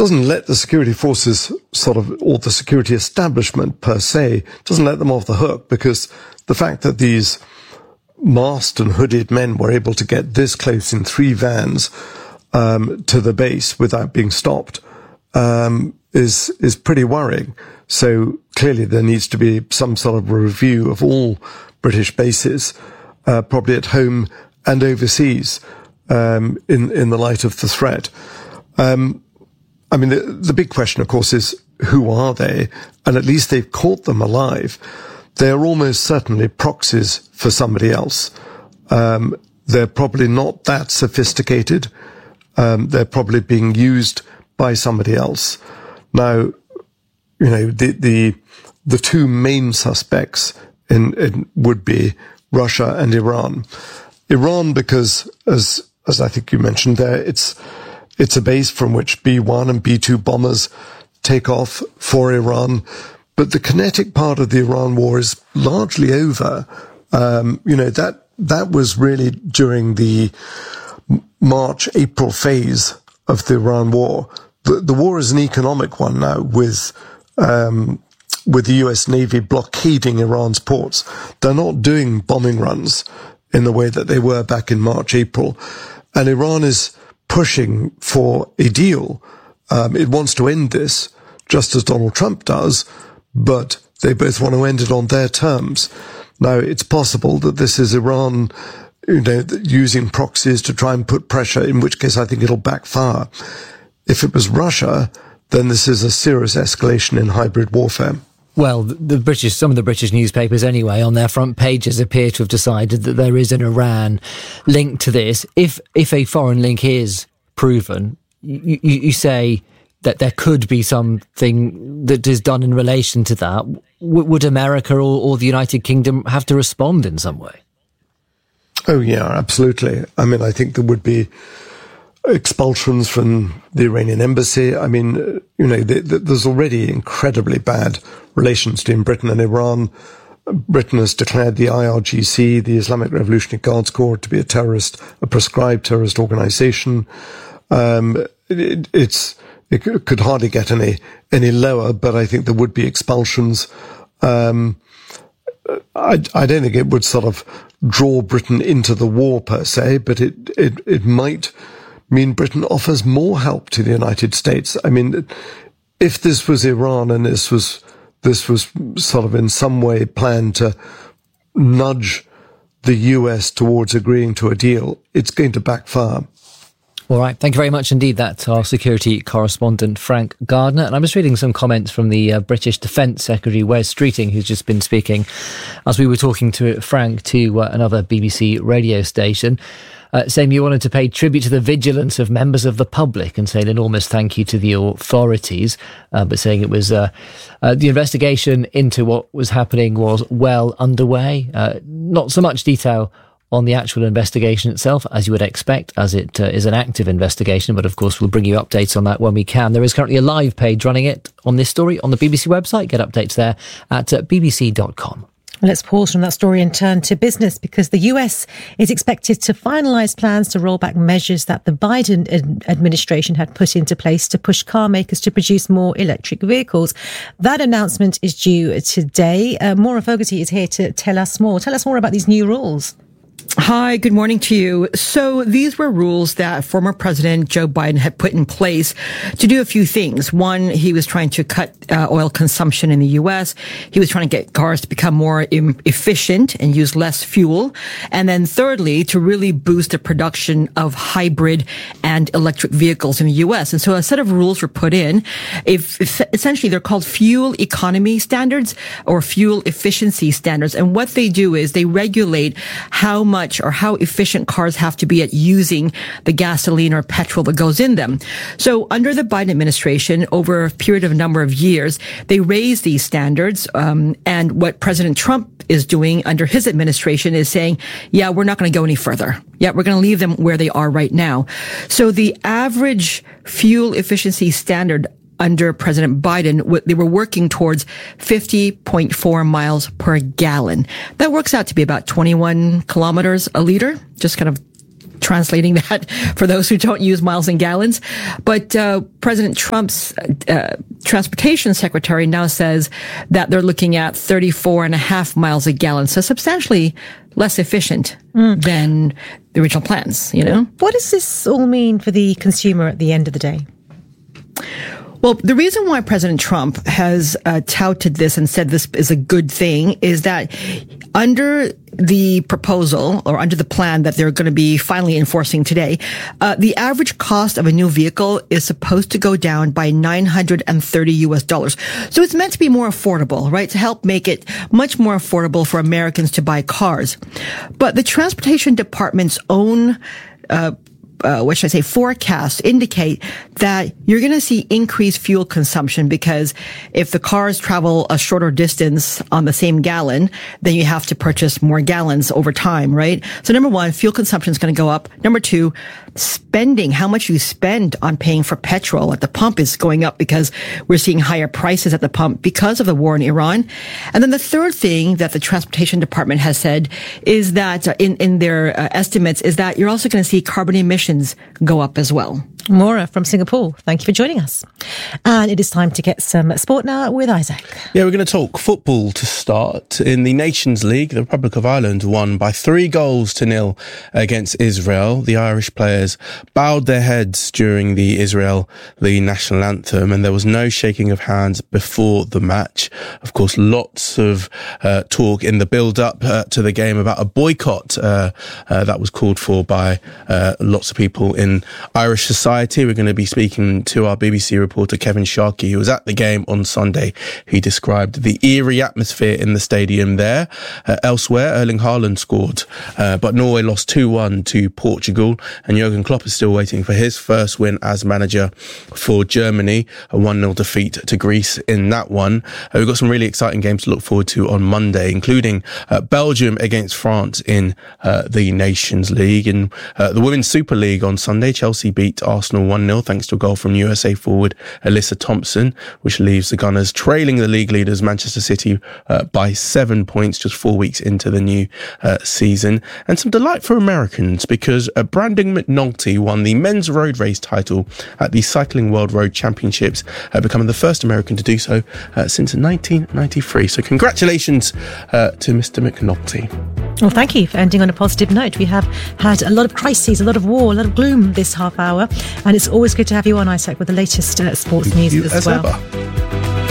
doesn't let the security forces or the security establishment per se, doesn't let them off the hook, because the fact that these masked and hooded men were able to get this close in 3 vans to the base without being stopped is pretty worrying. So clearly there needs to be some sort of review of all British bases, probably at home and overseas, in the light of the threat. I mean, the big question, of course, is who are they? And at least they've caught them alive. They are almost certainly proxies for somebody else. They're probably not that sophisticated. They're probably being used by somebody else. Now, you know, the 2 main suspects in would be Russia and Iran. Iran, because as I think you mentioned there, it's a base from which B-1 and B-2 bombers take off for Iran. But the kinetic part of the Iran war is largely over. You know, that was really during the March-April phase of the Iran war. The war is an economic one now, with the US Navy blockading Iran's ports. They're not doing bombing runs in the way that they were back in March, April. And Iran is pushing for a deal. It wants to end this, just as Donald Trump does, but they both want to end it on their terms. Now, it's possible that this is Iran, you know, using proxies to try and put pressure, in which case I think it'll backfire. If it was Russia, then this is a serious escalation in hybrid warfare. Well, some of the British newspapers anyway, on their front pages appear to have decided that there is an Iran link to this. If a foreign link is proven, you say that there could be something that is done in relation to that. Would America or the United Kingdom have to respond in some way? Oh, yeah, absolutely. I mean, I think there would be expulsions from the Iranian embassy. I mean, you know, there's already incredibly bad relations between Britain and Iran. Britain has declared the IRGC, the Islamic Revolutionary Guards Corps, to be a prescribed terrorist organization. It could hardly get any lower, but I think there would be expulsions. I don't think it would sort of draw Britain into the war per se, but it might mean Britain offers more help to the United States. I mean, if this was Iran and this was sort of in some way planned to nudge the US towards agreeing to a deal, it's going to backfire. All right. Thank you very much indeed. That's our security correspondent, Frank Gardner. And I was reading some comments from the British Defence Secretary, Wes Streeting, who's just been speaking as we were talking to Frank to another BBC radio station, saying you wanted to pay tribute to the vigilance of members of the public and say an enormous thank you to the authorities, but saying it was the investigation into what was happening was well underway. Not so much detail on the actual investigation itself, as you would expect, as it is an active investigation. But of course, we'll bring you updates on that when we can. There is currently a live page running it on this story on the BBC website. Get updates there at bbc.com. Let's pause from that story and turn to business, because the US is expected to finalise plans to roll back measures that the Biden administration had put into place to push car makers to produce more electric vehicles. That announcement is due today. Maura Fogarty is here to tell us more. Tell us more about these new rules. Hi, good morning to you. So these were rules that former President Joe Biden had put in place to do a few things. One, he was trying to cut oil consumption in the U.S. He was trying to get cars to become more efficient and use less fuel. And then thirdly, to really boost the production of hybrid and electric vehicles in the U.S. And so a set of rules were put in. Essentially, they're called fuel economy standards or fuel efficiency standards. And what they do is they regulate how much or how efficient cars have to be at using the gasoline or petrol that goes in them. So under the Biden administration, over a period of a number of years, they raised these standards. And what President Trump is doing under his administration is saying, yeah, we're not going to go any further. Yeah, we're going to leave them where they are right now. So the average fuel efficiency standard under President Biden, they were working towards 50.4 miles per gallon. That works out to be about 21 kilometers a liter, just kind of translating that for those who don't use miles and gallons. But President Trump's transportation secretary now says that they're looking at 34.5 miles a gallon, so substantially less efficient than the original plans, you know? What does this all mean for the consumer at the end of the day? Well, the reason why President Trump has touted this and said this is a good thing is that under the proposal or under the plan that they're going to be finally enforcing today, the average cost of a new vehicle is supposed to go down by $930. So it's meant to be more affordable, right? To help make it much more affordable for Americans to buy cars. But the Transportation Department's own forecasts indicate that you're going to see increased fuel consumption because if the cars travel a shorter distance on the same gallon, then you have to purchase more gallons over time, right? So number one, fuel consumption is going to go up. Number two, spending, how much you spend on paying for petrol at the pump is going up because we're seeing higher prices at the pump because of the war in Iran. And then the third thing that the Transportation Department has said is that in their estimates is that you're also going to see carbon emissions go up as well. Maura from Singapore, thank you for joining us. And it is time to get some sport now with Isaac. Yeah, we're going to talk football to start. In the Nations League, the Republic of Ireland won by 3-0 against Israel. The Irish players bowed their heads during the national anthem, and there was no shaking of hands before the match. Of course, lots of talk in the build-up to the game about a boycott that was called for by lots of people in Irish society. We're going to be speaking to our BBC reporter Kevin Sharkey, who was at the game on Sunday. He described the eerie atmosphere in the stadium there. Elsewhere, Erling Haaland scored, but Norway lost 2-1 to Portugal, and Jurgen Klopp is still waiting for his first win as manager for Germany, a 1-0 defeat to Greece in that one. We've got some really exciting games to look forward to on Monday, including Belgium against France in the Nations League. In the Women's Super League on Sunday, Chelsea beat Arsenal 1-0 thanks to a goal from USA forward Alyssa Thompson, which leaves the Gunners trailing the league leaders Manchester City by 7 points just 4 weeks into the new season. And some delight for Americans because Brandon McNulty won the men's road race title at the Cycling World Road Championships, becoming the first American to do so since 1993. So congratulations to Mr. McNulty. Well, thank you for ending on a positive note. We have had a lot of crises, a lot of war, a lot of gloom this half hour, and it's always good to have you on, Isaac, with the latest sports news as well. Ever.